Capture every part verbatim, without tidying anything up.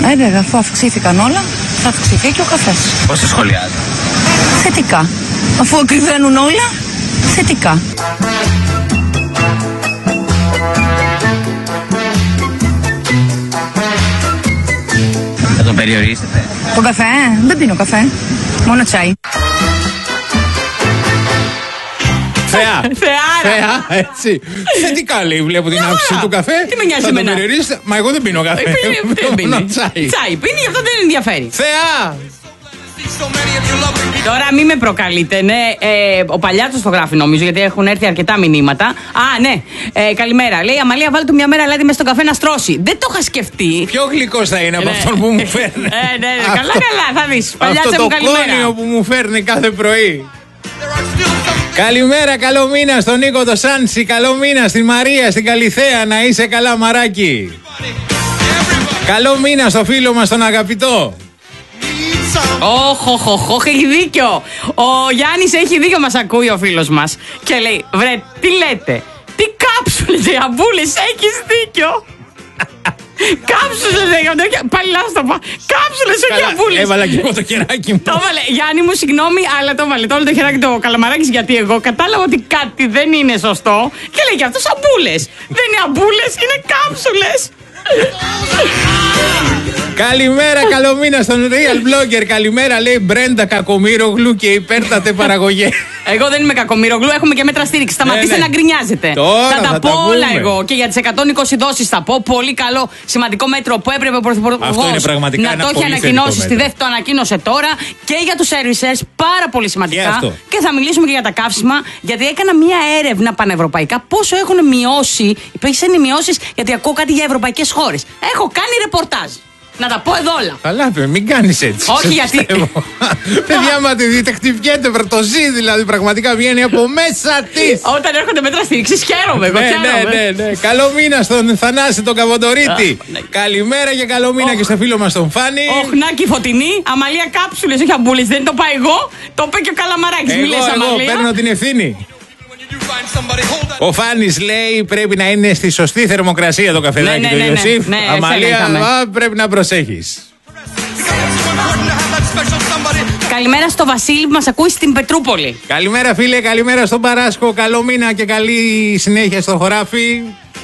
Ε, βέβαια, αφού αυξήθηκαν όλα, θα αυξηθεί και ο καφές. Πώς το σχολιάζετε? Θετικά. Αφού ακριβένουν όλα, θετικά. Θα τον περιορίσετε? Το καφέ, δεν πίνω καφέ. Μόνο τσάι. Θεά. Θεάρα. Θεά, έτσι. Θετικά λέει, βλέπω την αύξηση του καφέ. Τι με νοιάζει θα τον εμένα. περιορίσετε. Μα εγώ δεν πίνω καφέ. Ε, πίνει, δεν πίνει. Μόνο τσάι. Τσάι πίνει, γι' αυτό δεν ενδιαφέρει. Θεά. Τώρα μην με προκαλείτε, ναι. Ε, ο Παλιάτσος το γράφει νομίζω, γιατί έχουν έρθει αρκετά μηνύματα. Α, ναι. Ε, καλημέρα. Λέει, Αμαλία, βάλε του μια μέρα λάδι μέσα στο καφέ να στρώσει. Δεν το είχα σκεφτεί. Πιο γλυκός θα είναι από Ναι. αυτόν που μου φέρνει. Ε, ναι, ναι. Καλά, Αυτό- καλά, θα δεις. Αυτό Παλιάτσα το μου, καλημέρα. κόνιο που μου φέρνει κάθε πρωί. Καλημέρα, καλό μήνα στον Νίκο το Σάντσι. Καλό μήνα στην Μαρία, στην Καλιθέα. Να είσαι καλά, μαράκι. Καλό μήνα στο φίλο μας τον αγαπητό. Όχ, όχ, όχ, όχ, έχει δίκιο. Ο Γιάννης έχει δίκιο, μας ακούει ο φίλος μας. Και λέει, βρε, τι λέτε. Τι κάψουλες, οι αμπούλες, έχεις δίκιο. Κάψουλες, λέγονται. Πάλι λάθος το είπα. Κάψουλες, όχι Καλά, αμπούλες. έβαλα και εγώ το κεράκι μου. Το έβαλε. Γιάννη μου, συγγνώμη, αλλά το έβαλε. Το όλο το χεράκι το καλαμαράκι, γιατί εγώ κατάλαβα ότι κάτι δεν είναι σωστό. Και λέει και αυτός αμπούλες. Δεν είναι αμπούλες, είναι κάψουλες. Καλημέρα, καλό μήνα στον Real Blogger. Καλημέρα, λέει Μπρέντα Κακομοίρογλου και υπέρτατε παραγωγέ. Εγώ δεν είμαι κακομοίρογλου, έχουμε και μέτρα στήριξη. Σταματήστε ναι. να γκρινιάζετε. Τώρα θα τα θα πω τα όλα πούμε. εγώ. Και για τις εκατόν είκοσι δόσεις θα πω. Πολύ καλό, σημαντικό μέτρο που έπρεπε ο Πρωθυπουργός Αυτό είναι πραγματικά να ένα το έχει πολύ ανακοινώσει. θετικό Στη μέτρο. δεύτερη το ανακοίνωσε τώρα. Και για τους servicers, πάρα πολύ Και σημαντικά. αυτό. Και θα μιλήσουμε και για τα καύσιμα. Γιατί έκανα μία έρευνα πανευρωπαϊκά πόσο έχουν μειώσει. Υπήρξαν οι μειώσεις, γιατί ακούω κάτι για ευρωπαϊκές χώρες. Έχω κάνει ρεπορτάζ. Να τα πω εδώ όλα. Καλά, παιδί, μην κάνεις έτσι. Όχι, σε γιατί- πιστεύω. Παιδιά, μα τη δείτε, χτυπιέται, το ζει δηλαδή, πραγματικά βγαίνει από μέσα της. Όταν έρχονται μέτρα στήριξης, χαίρομαι. Εγώ Ναι, χαίρομαι. ναι, ναι, ναι. Καλό μήνα στον Θανάση τον Καβοντορίτη. Α, ναι. Καλημέρα και καλό μήνα Οχ. και στο φίλο μας τον Φάνη. Οχνάκι φωτεινή, Αμαλία κάψουλες, όχι αμπούλες. Δεν το είπα εγώ, το είπε και ο Καλαμαράκης. Εγώ, Μη λες, εγώ Αμαλία. παίρνω την ευθύνη. Ο Φάνης λέει πρέπει να είναι στη σωστή θερμοκρασία το καφεδάκι Ναι, ναι, του ναι, ναι. Ιωσήφ. Ναι, Αμαλία, εξέλεγχαμε. α, πρέπει να προσέχεις. Καλημέρα στο Βασίλη που μας ακούει στην Πετρούπολη. Καλημέρα φίλε, καλημέρα στον Παράσκο. Καλό μήνα και καλή συνέχεια στο χωράφι.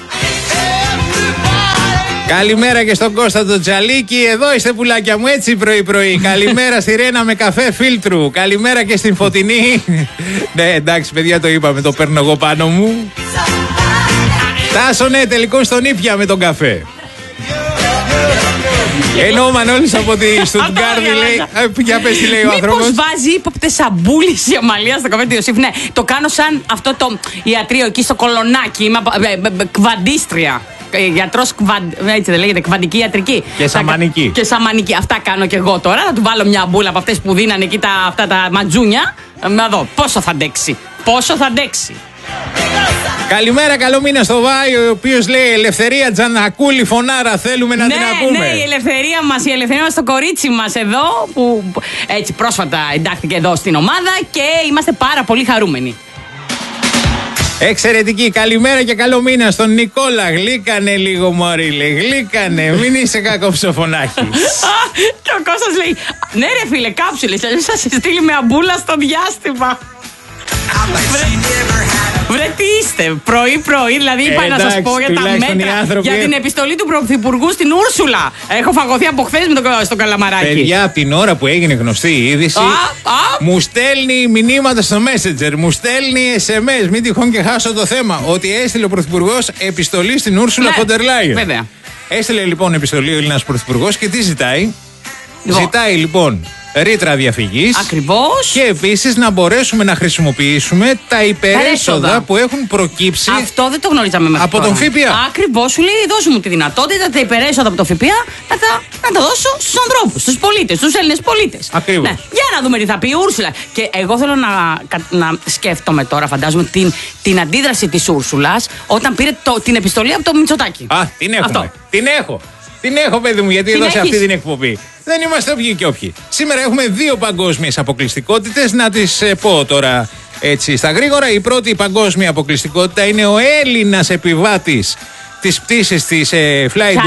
Καλημέρα και στον Κώστα τον Τζαλίκη. Εδώ είστε πουλάκια μου, έτσι πρωί πρωί. Καλημέρα στη Ρένα με καφέ φίλτρου. Καλημέρα και στην Φωτεινή. Ναι, εντάξει παιδιά, το είπαμε, το παίρνω εγώ πάνω μου. Τάσο, ναι, τελικώς στον Ήπια με τον καφέ. Ενώ ο Μανώλης από τη Στουτγκάρδη λέει. ε, Για πες τι λέει ο άνθρωπος. Μήπως βάζει ύποπτες σαμπούλες η Αμαλία στο καφέ του Ιωσήφ. Ναι, το κάνω σαν αυτό το ιατρείο εκεί στο Κολονάκι. Είμαι απο- ε, ε, ε, κβαντίστρια. Ε, Γιατρός κβαντ... έτσι δεν λέγεται, κβαντική ιατρική. Και Θα- σαμανική. Και σαμανική. Αυτά κάνω και εγώ τώρα. Θα του βάλω μια μπούλα από αυτές που δίνανε εκεί τα, αυτά τα ματζούνια. Ε, Να δω πόσο θα αντέξει. Πόσο θα αντέξει. Καλημέρα, καλό μήνα στο Βάη, ο οποίος λέει Ελευθερία Τζανακούλη, φωνάρα, θέλουμε να ναι, την ακούμε. ναι, η ελευθερία μας, η ελευθερία μας στο κορίτσι μας εδώ, που έτσι πρόσφατα εντάχθηκε εδώ στην ομάδα και είμαστε πάρα πολύ χαρούμενοι. Εξαιρετική, καλημέρα και καλό μήνα στον Νικόλα. Γλύκανε λίγο μωρή, λέει, γλύκανε, μην είσαι κακοψοφωνάχη. Και ο Κώστας λέει, ναι ρε φίλε, κάψουλες, αλλιώς θα σε στείλει με αμπούλα στο διάστημα. Βρε τι είστε, πρωί-πρωί, δηλαδή είπα Ε, να σας εντάξει, πω για τα τουλάχιστον οι μέτρα, άνθρωποι για ε- την επιστολή του Πρωθυπουργού στην Ούρσουλα. Έχω φαγωθεί από χθες με το, στο Καλαμαράκι. Παιδιά, από την ώρα που έγινε γνωστή η είδηση, Α, α. μου στέλνει μηνύματα στο Messenger, μου στέλνει ες εμ ες, μην τυχόν και χάσω το θέμα, ότι έστειλε ο Πρωθυπουργός επιστολή στην Ούρσουλα Ναι, Φοντερ Λάιεν. βέβαια. Έστειλε λοιπόν επιστολή ο Έλληνας Πρωθυπουργός και τι ζητάει. Λοιπόν. Ζητάει λοιπόν ρήτρα διαφυγής. Ακριβώς. Και επίσης να μπορέσουμε να χρησιμοποιήσουμε τα υπερέσοδα Περέσοδα. που έχουν προκύψει. Αυτό δεν το γνωρίζαμε μέχρι Από τώρα. τον ΦΠΑ. Ακριβώς, σου λέει δώσ' μου τη δυνατότητα τα υπερέσοδα από το ΦΠΑ να τα, να τα δώσω στους ανθρώπους, στους πολίτες, στους Έλληνες πολίτες. Ακριβώς. Ναι. Για να δούμε τι θα πει η Ούρσουλα. Και εγώ θέλω να, κα- να σκέφτομαι τώρα, φαντάζομαι, την, την αντίδραση της Ούρσουλας όταν πήρε το, την επιστολή από το Μητσοτάκη. Α, την έχουμε. Αυτό. Την έχω. Την έχω, παιδί μου, γιατί Την εδώ σε έχεις? αυτή την εκπομπή. Δεν είμαστε όποιοι και όποιοι. Σήμερα έχουμε δύο παγκόσμιες αποκλειστικότητες. Να τις ε, πω τώρα έτσι στα γρήγορα. Η πρώτη παγκόσμια αποκλειστικότητα είναι ο Έλληνας επιβάτης της πτήσης της ε, Fly